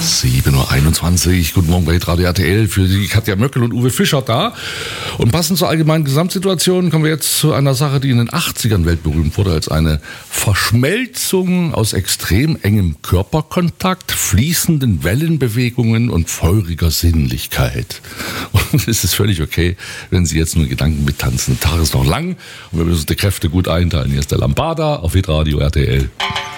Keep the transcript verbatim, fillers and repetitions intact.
sieben Uhr einundzwanzig. Guten Morgen bei Radio R T L für die Katja Möckel und Uwe Fischer da. Und passend zur allgemeinen Gesamtsituation kommen wir jetzt zu einer Sache, die in den achtzigern weltberühmt wurde als eine Verschmelzung aus extrem engem Körperkontakt, fließenden Wellenbewegungen und feuriger Sinnlichkeit. Und es ist völlig okay, wenn Sie jetzt nur in Gedanken mittanzen. Der Tag ist noch lang und wir müssen die Kräfte gut einteilen. Hier ist der Lambada auf Hitradio R T L.